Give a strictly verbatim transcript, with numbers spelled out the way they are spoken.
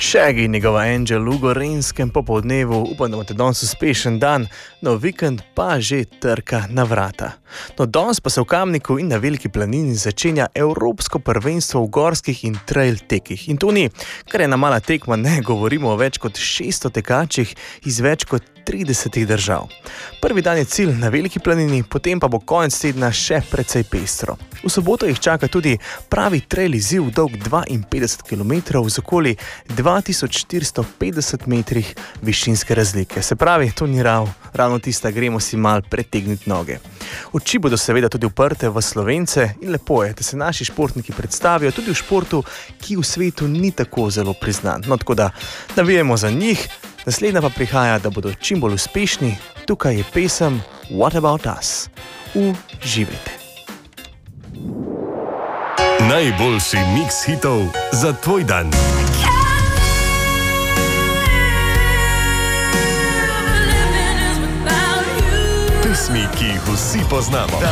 Shaggy, njegova Angel v Gorenjskem popoldnevu, upam, da imate danes uspešen dan, no vikend pa že trka na vrata. No danes pa se v Kamniku in na Veliki planini začenja Evropsko prvenstvo v gorskih in trail tekih. In to ni, kar je ena mala tekma, ne govorimo o več kot šeststo tekačih iz več kot tridesetih držav. Prvi dan je cilj na Veliki planini, potem pa bo konec tedna še precej pestro. V soboto jih čaka tudi pravi trail izziv dolg dvainpetdeset kilometrov z okoli dva tisoč štiristo petdeset metrih višinske razlike. Se pravi, to ni rav, ravno tista, gremo si mal pretegniti noge. Oči bodo seveda tudi uprte v Slovence in lepo je, da se naši športniki predstavijo tudi v športu, ki v svetu ni tako zelo priznan. No, tako da navijemo za njih. Naslednja pa prihaja, da bodo čim bolj uspešni. Tukaj je pesem What About Us. Uživajte. Najboljši miks hitov za tvoj dan. Pesmi, ki jih vsi poznamo.